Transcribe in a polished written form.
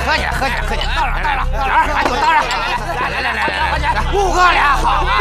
喝去，到了，俺就到了，来，5个俩好啊！